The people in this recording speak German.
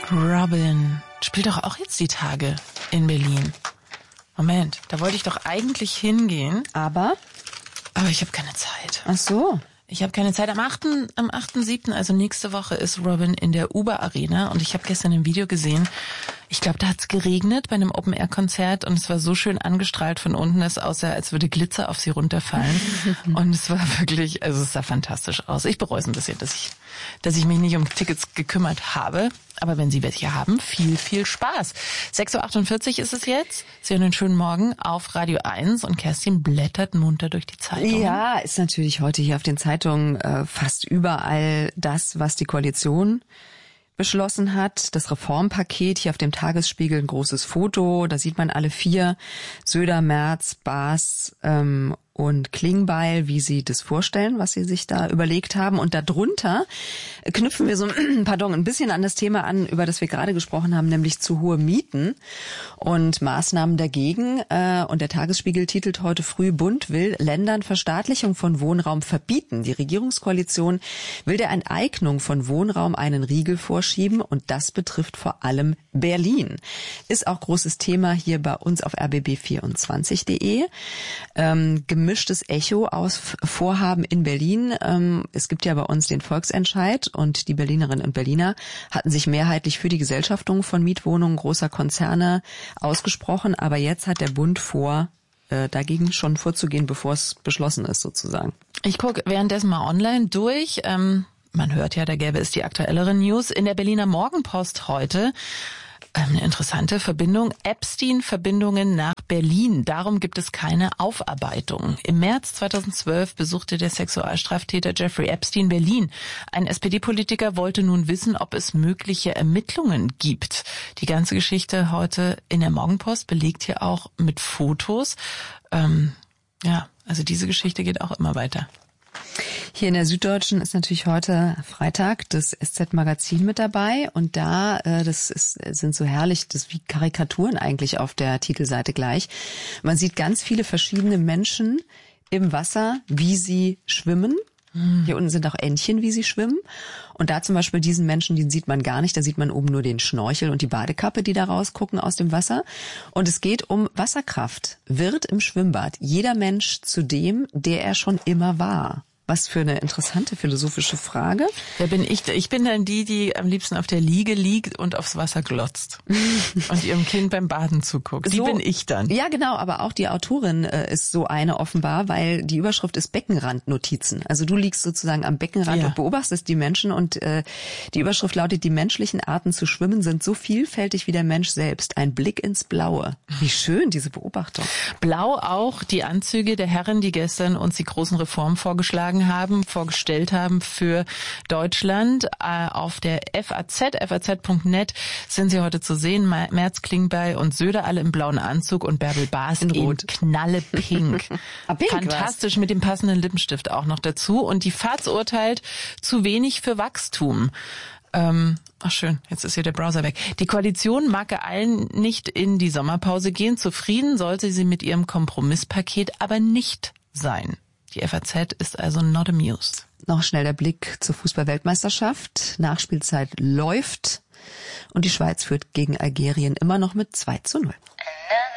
Robin spielt doch auch jetzt die Tage in Berlin. Moment, da wollte ich doch eigentlich hingehen. Aber ich habe keine Zeit. Ach so. Ich habe keine Zeit. Am 8.7., also nächste Woche, ist Robin in der Uber Arena und ich habe gestern ein Video gesehen. Ich glaube, da hat's geregnet bei einem Open-Air-Konzert und es war so schön angestrahlt von unten, es aussah, als würde Glitzer auf sie runterfallen. Und es war wirklich, also es sah fantastisch aus. Ich bereue es ein bisschen, dass ich mich nicht um Tickets gekümmert habe. Aber wenn Sie welche haben, viel, viel Spaß. 6.48 Uhr ist es jetzt. Sie haben einen schönen Morgen auf Radio 1 und Kerstin blättert munter durch die Zeitung. Ja, ist natürlich heute hier auf den Zeitungen fast überall das, was die Koalition beschlossen hat. Das Reformpaket, hier auf dem Tagesspiegel ein großes Foto, da sieht man alle vier, Söder, Merz, Baas und Klingbeil, wie sie das vorstellen, was sie sich da überlegt haben. Und darunter knüpfen wir ein bisschen an das Thema an, über das wir gerade gesprochen haben, nämlich zu hohe Mieten und Maßnahmen dagegen. Und der Tagesspiegel titelt heute früh, Bund will Ländern Verstaatlichung von Wohnraum verbieten. Die Regierungskoalition will der Enteignung von Wohnraum einen Riegel vorschieben und das betrifft vor allem Berlin. Ist auch großes Thema hier bei uns auf rbb24.de. Gemischtes Echo aus Vorhaben in Berlin. Es gibt ja bei uns den Volksentscheid und die Berlinerinnen und Berliner hatten sich mehrheitlich für die Gesellschaftung von Mietwohnungen großer Konzerne ausgesprochen. Aber jetzt hat der Bund vor, dagegen schon vorzugehen, bevor es beschlossen ist sozusagen. Ich gucke währenddessen mal online durch. Man hört ja, da gäbe es die aktuelleren News. In der Berliner Morgenpost heute eine interessante Verbindung. Epstein-Verbindungen nach Berlin. Darum gibt es keine Aufarbeitung. Im März 2012 besuchte der Sexualstraftäter Jeffrey Epstein Berlin. Ein SPD-Politiker wollte nun wissen, ob es mögliche Ermittlungen gibt. Die ganze Geschichte heute in der Morgenpost belegt hier auch mit Fotos. Also diese Geschichte geht auch immer weiter. Hier in der Süddeutschen ist natürlich heute Freitag das SZ-Magazin mit dabei und da, sind so herrlich, das wie Karikaturen eigentlich auf der Titelseite gleich. Man sieht ganz viele verschiedene Menschen im Wasser, wie sie schwimmen. Hier unten sind auch Entchen, wie sie schwimmen. Und da zum Beispiel diesen Menschen, den sieht man gar nicht. Da sieht man oben nur den Schnorchel und die Badekappe, die da rausgucken aus dem Wasser. Und es geht um Wasserkraft. Wird im Schwimmbad jeder Mensch zu dem, der er schon immer war? Was für eine interessante philosophische Frage. Wer bin ich? Ich bin dann die am liebsten auf der Liege liegt und aufs Wasser glotzt und ihrem Kind beim Baden zuguckt. Die bin ich dann. Ja, genau, aber auch die Autorin ist so eine offenbar, weil die Überschrift ist Beckenrandnotizen. Also du liegst sozusagen am Beckenrand und beobachtest die Menschen und die Überschrift lautet, die menschlichen Arten zu schwimmen sind so vielfältig wie der Mensch selbst. Ein Blick ins Blaue. Wie schön, diese Beobachtung. Blau auch die Anzüge der Herren, die gestern uns die großen Reformen vorgestellt haben für Deutschland. Auf der faz.net sind sie heute zu sehen. Merz, Klingbeil und Söder alle im blauen Anzug und Bärbel Baas in knallepink. Fantastisch mit dem passenden Lippenstift auch noch dazu. Und die FAZ urteilt, zu wenig für Wachstum. Schön, jetzt ist hier der Browser weg. Die Koalition mag allen nicht in die Sommerpause gehen. Zufrieden sollte sie mit ihrem Kompromisspaket aber nicht sein. Die FAZ ist also not amused. Noch schnell der Blick zur Fußball-Weltmeisterschaft. Nachspielzeit läuft und die Schweiz führt gegen Algerien immer noch mit 2:0.